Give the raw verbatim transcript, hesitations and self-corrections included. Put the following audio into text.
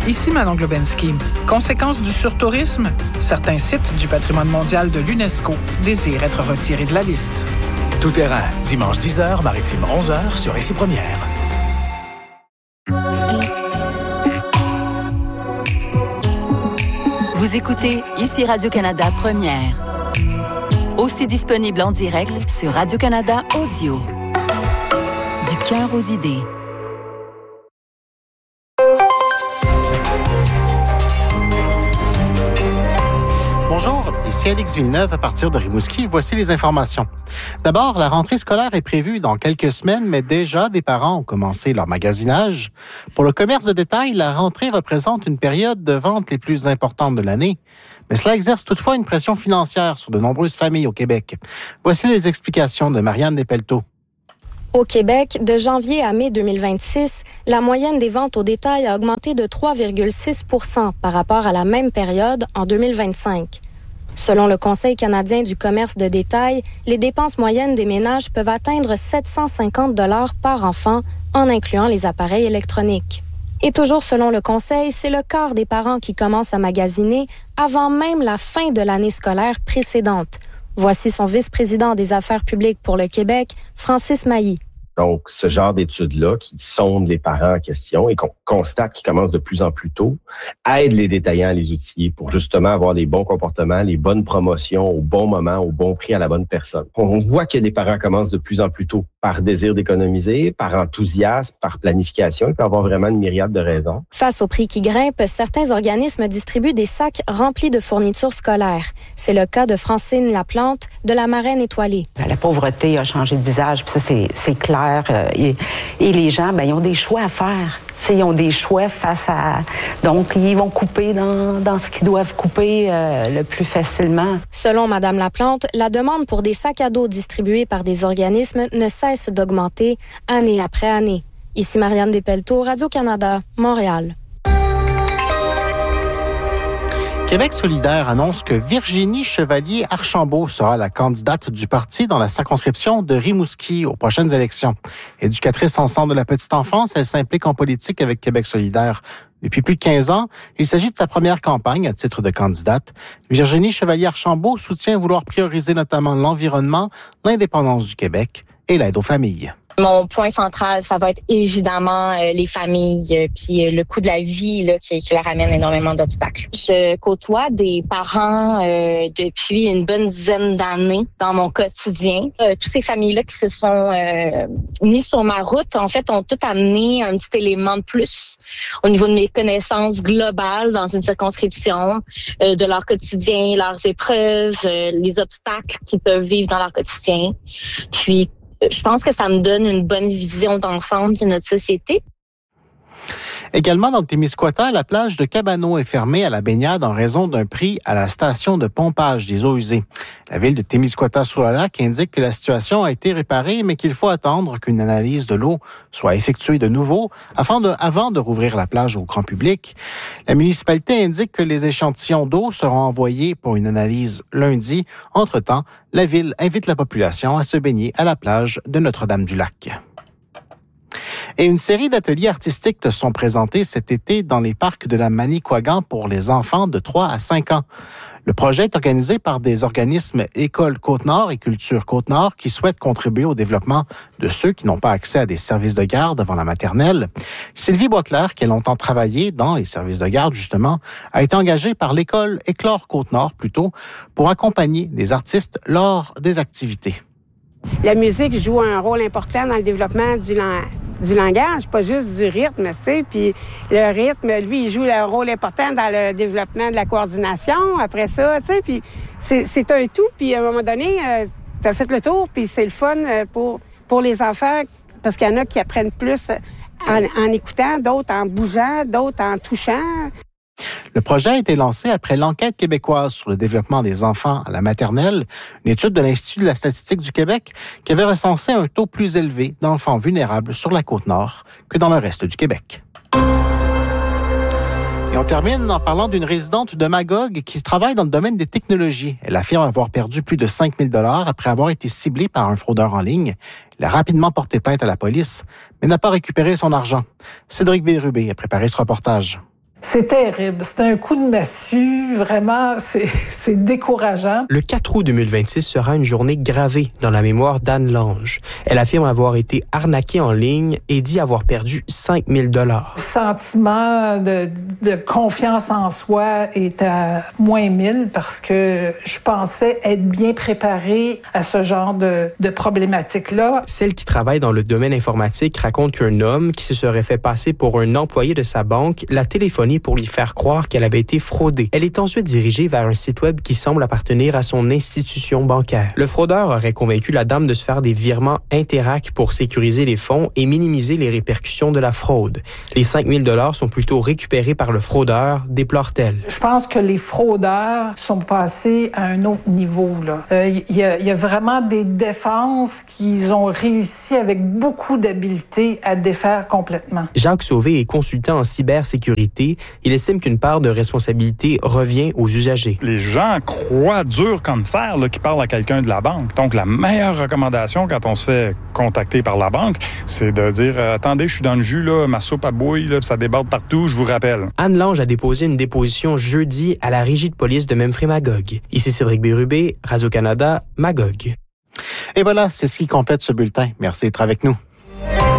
Ici Manon Globensky. Conséquence du surtourisme, certains sites du patrimoine mondial de l'UNESCO désirent être retirés de la liste. Tout terrain, dimanche dix heures, maritime onze heures sur Ici Première. Vous écoutez Ici Radio-Canada Première. Aussi disponible en direct sur Radio-Canada Audio. Du cœur aux idées. Bonjour, ici Alex Villeneuve à partir de Rimouski. Voici les informations. D'abord, la rentrée scolaire est prévue dans quelques semaines, mais déjà des parents ont commencé leur magasinage. Pour le commerce de détail, la rentrée représente une période de vente les plus importantes de l'année. Mais cela exerce toutefois une pression financière sur de nombreuses familles au Québec. Voici les explications de Marianne Despelteaux. Au Québec, de janvier à mai deux mille vingt-six, la moyenne des ventes au détail a augmenté de trois virgule six pour cent par rapport à la même période en deux mille vingt-cinq. Selon le Conseil canadien du commerce de détail, les dépenses moyennes des ménages peuvent atteindre sept cent cinquante dollars par enfant, en incluant les appareils électroniques. Et toujours selon le Conseil, c'est le quart des parents qui commencent à magasiner avant même la fin de l'année scolaire précédente. Voici son vice-président des affaires publiques pour le Québec, Francis Mailly. Donc, ce genre d'études-là qui sondent les parents en question et qu'on constate qu'ils commencent de plus en plus tôt, aident les détaillants à les outiller pour justement avoir les bons comportements, les bonnes promotions au bon moment, au bon prix à la bonne personne. On voit que les parents commencent de plus en plus tôt par désir d'économiser, par enthousiasme, par planification. Il peut y avoir vraiment une myriade de raisons. Face au prix qui grimpe, certains organismes distribuent des sacs remplis de fournitures scolaires. C'est le cas de Francine Laplante de la Marraine étoilée. La pauvreté a changé de visage, puis ça, c'est, c'est clair. Et, et les gens, ben, ils ont des choix à faire. T'sais, ils ont des choix face à... Donc, ils vont couper dans, dans ce qu'ils doivent couper euh, le plus facilement. Selon Mme Laplante, la demande pour des sacs à dos distribués par des organismes ne cesse d'augmenter année après année. Ici Marianne Despelteaux, Radio-Canada, Montréal. Québec solidaire annonce que Virginie Chevalier-Archambault sera la candidate du parti dans la circonscription de Rimouski aux prochaines élections. Éducatrice en centre de la petite enfance, elle s'implique en politique avec Québec solidaire depuis plus de quinze ans. Il s'agit de sa première campagne à titre de candidate. Virginie Chevalier-Archambault soutient vouloir prioriser notamment l'environnement, l'indépendance du Québec et l'aide aux familles. Mon point central, ça va être évidemment euh, les familles, euh, puis euh, le coût de la vie là, qui, qui leur amène énormément d'obstacles. Je côtoie des parents euh, depuis une bonne dizaine d'années dans mon quotidien. Euh, toutes ces familles-là qui se sont euh, mises sur ma route, en fait, ont tout amené un petit élément de plus au niveau de mes connaissances globales dans une circonscription, euh, de leur quotidien, leurs épreuves, euh, les obstacles qu'ils peuvent vivre dans leur quotidien. Puis, je pense que ça me donne une bonne vision d'ensemble de notre société. Également dans le Témiscouata, la plage de Cabano est fermée à la baignade en raison d'un prix à la station de pompage des eaux usées. La ville de Témiscouata-sur-le-Lac indique que la situation a été réparée, mais qu'il faut attendre qu'une analyse de l'eau soit effectuée de nouveau afin de, avant de rouvrir la plage au grand public. La municipalité indique que les échantillons d'eau seront envoyés pour une analyse lundi. Entre-temps, la ville invite la population à se baigner à la plage de Notre-Dame-du-Lac. Et une série d'ateliers artistiques sont présentés cet été dans les parcs de la Manicouagan pour les enfants de trois à cinq ans. Le projet est organisé par des organismes École Côte-Nord et Culture Côte-Nord qui souhaitent contribuer au développement de ceux qui n'ont pas accès à des services de garde avant la maternelle. Sylvie Boisclair, qui a longtemps travaillé dans les services de garde, justement, a été engagée par l'école Éclore Côte-Nord, plutôt, pour accompagner les artistes lors des activités. La musique joue un rôle important dans le développement du langage. du langage, pas juste du rythme, tu sais. Puis le rythme, lui, il joue un rôle important dans le développement de la coordination. Après ça, tu sais, puis c'est, c'est un tout. Puis à un moment donné, euh, t'as fait le tour, puis c'est le fun pour pour les enfants, parce qu'il y en a qui apprennent plus en, en écoutant, d'autres en bougeant, d'autres en touchant. Le projet a été lancé après l'enquête québécoise sur le développement des enfants à la maternelle, une étude de l'Institut de la statistique du Québec qui avait recensé un taux plus élevé d'enfants vulnérables sur la Côte-Nord que dans le reste du Québec. Et on termine en parlant d'une résidente de Magog qui travaille dans le domaine des technologies. Elle affirme avoir perdu plus de cinq mille dollars après avoir été ciblée par un fraudeur en ligne. Elle a rapidement porté plainte à la police, mais n'a pas récupéré son argent. Cédric Bérubé a préparé ce reportage. C'est terrible. C'est un coup de massue. Vraiment, c'est, c'est décourageant. Le quatre août deux mille vingt-six sera une journée gravée dans la mémoire d'Anne Lange. Elle affirme avoir été arnaquée en ligne et dit avoir perdu cinq mille dollars. Le sentiment de, de confiance en soi est à moins mille parce que je pensais être bien préparée à ce genre de, de problématique-là. Celle qui travaille dans le domaine informatique raconte qu'un homme qui se serait fait passer pour un employé de sa banque l'a téléphoné pour lui faire croire qu'elle avait été fraudée. Elle est ensuite dirigée vers un site web qui semble appartenir à son institution bancaire. Le fraudeur aurait convaincu la dame de se faire des virements Interac pour sécuriser les fonds et minimiser les répercussions de la fraude. Les cinq mille dollars sont plutôt récupérés par le fraudeur, déplore-t-elle. Je pense que les fraudeurs sont passés à un autre niveau. Là. Euh, y a, y a vraiment des défenses qu'ils ont réussi avec beaucoup d'habileté à défaire complètement. Jacques Sauvé est consultant en cybersécurité. Il estime qu'une part de responsabilité revient aux usagers. Les gens croient dur comme fer là, qu'ils parlent à quelqu'un de la banque. Donc, la meilleure recommandation quand on se fait contacter par la banque, c'est de dire euh, « Attendez, je suis dans le jus, là, ma soupe à bouille, là, ça déborde partout, je vous rappelle. » Anne Lange a déposé une déposition jeudi à la régie de police de Memphrey-Magog. Ici Cédric Bérubé, Radio-Canada, Magog. Et voilà, c'est ce qui complète ce bulletin. Merci d'être avec nous.